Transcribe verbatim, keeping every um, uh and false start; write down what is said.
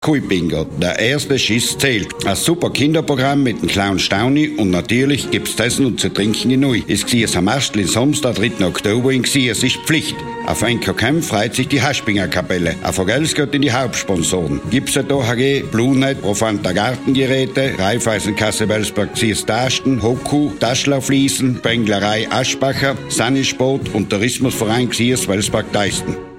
Kui-Bingo, der erste Schiss zählt. Ein super Kinderprogramm mit dem Clown Stauni und natürlich gibt's zu essen und zu trinken in Nui. Es war am Astl Samstag, dritten Oktober in Gsier. Es ist Pflicht. Auf N K Camp freut sich die Haspinger Kapelle. Ein Vergelt's geht in die Hauptsponsoren. Gipset O H G, Bluenet, Profanta Gartengeräte, Raiffeisenkasse Welsberg Gsiers Tasten, Hoku, Taschlerfliesen, Benglerei Aschbacher, Sanisport und Tourismusverein Gsiers Welsberg Deisten.